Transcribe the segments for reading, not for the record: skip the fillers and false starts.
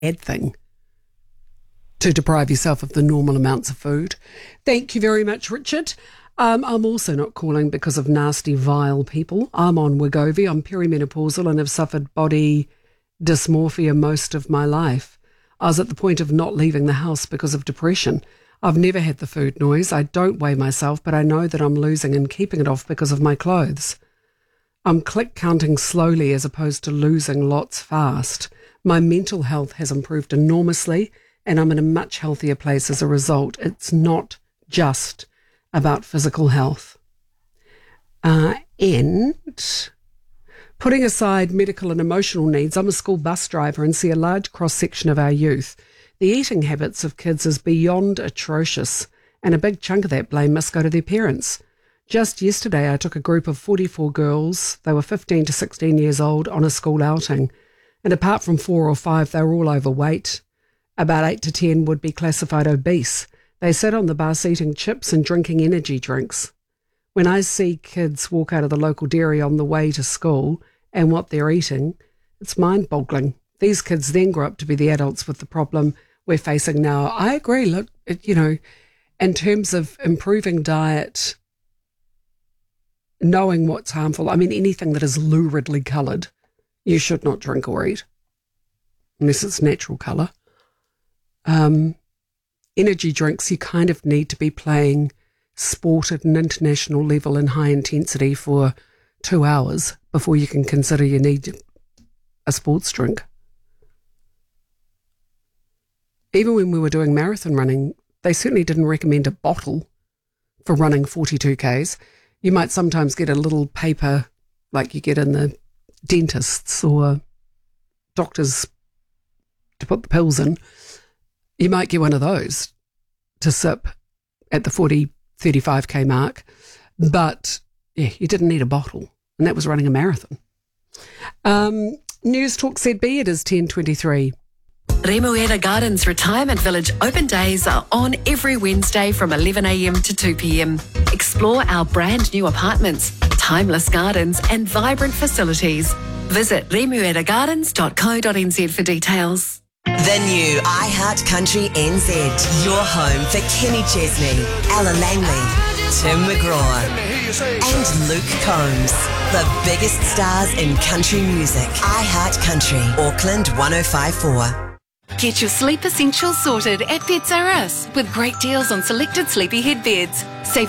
bad thing to deprive yourself of the normal amounts of food. Thank you very much, Richard. I'm also not calling because of nasty, vile people. I'm on Wegovy. I'm perimenopausal and have suffered body dysmorphia most of my life. I was at the point of not leaving the house because of depression. I've never had the food noise. I don't weigh myself, but I know that I'm losing and keeping it off because of my clothes. I'm click counting slowly as opposed to losing lots fast. My mental health has improved enormously, and I'm in a much healthier place as a result. It's not just about physical health. And putting aside medical and emotional needs, I'm a school bus driver and see a large cross-section of our youth. The eating habits of kids is beyond atrocious, and a big chunk of that blame must go to their parents. Just yesterday, I took a group of 44 girls, they were 15 to 16 years old, on a school outing. And apart from 4 or 5, they were all overweight. About 8 to 10 would be classified obese. They sat on the bus eating chips and drinking energy drinks. When I see kids walk out of the local dairy on the way to school and what they're eating, it's mind-boggling. These kids then grow up to be the adults with the problem we're facing now. I agree. Look, in terms of improving diet, knowing what's harmful, I mean, anything that is luridly coloured, you should not drink or eat, unless it's natural colour. Energy drinks, you kind of need to be playing sport at an international level in high intensity for 2 hours before you can consider you need a sports drink. Even when we were doing marathon running, they certainly didn't recommend a bottle for running 42 Ks. You might sometimes get a little paper like you get in the dentists or doctors to put the pills in. You might get one of those to sip at the 40, 35K mark. But, yeah, you didn't need a bottle. And that was running a marathon. News Talk ZB, it is 10:23. Remuera Gardens Retirement Village open days are on every Wednesday from 11 a.m. to 2 p.m. Explore our brand new apartments, timeless gardens and vibrant facilities. Visit remueragardens.co.nz for details. The new iHeart Country NZ. Your home for Kenny Chesney, Ella Langley, Tim McGraw and Luke Combs. The biggest stars in country music. iHeart Country, Auckland 105.4. Get your sleep essentials sorted at Beds R Us with great deals on selected sleepy head beds. Save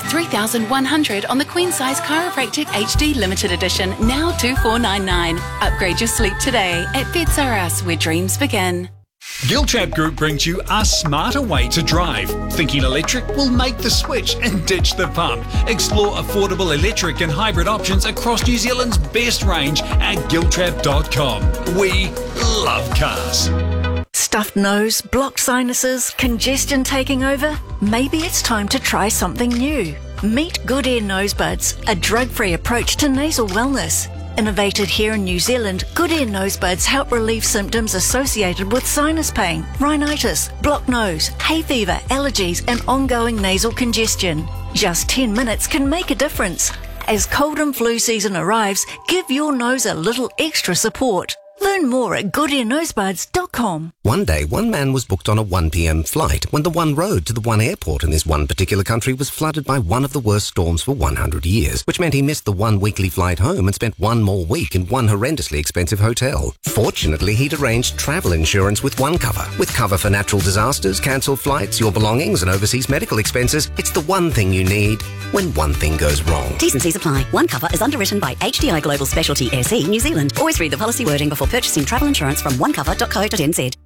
$3,100 on the Queen Size Chiropractic HD Limited Edition, now $2,499. Upgrade your sleep today at Beds R Us, where dreams begin. Giltrap Group brings you a smarter way to drive. Thinking electric? Will make the switch and ditch the pump. Explore affordable electric and hybrid options across New Zealand's best range at giltrap.com. We love cars. Stuffed nose, blocked sinuses, congestion taking over? Maybe it's time to try something new. Meet Good Air Nosebuds, a drug-free approach to nasal wellness. Innovated here in New Zealand, Good Air Nosebuds help relieve symptoms associated with sinus pain, rhinitis, blocked nose, hay fever, allergies and ongoing nasal congestion. Just 10 minutes can make a difference. As cold and flu season arrives, give your nose a little extra support. Learn more at goodearnosebuds.com. One day, one man was booked on a 1 p.m. flight when the one road to the one airport in this one particular country was flooded by one of the worst storms for 100 years, which meant he missed the one weekly flight home and spent one more week in one horrendously expensive hotel. Fortunately, he'd arranged travel insurance with OneCover. With cover for natural disasters, cancelled flights, your belongings and overseas medical expenses, it's the one thing you need when one thing goes wrong. T's and C's apply. OneCover is underwritten by HDI Global Specialty SE New Zealand. Always read the policy wording before purchasing travel insurance from onecover.co.nz.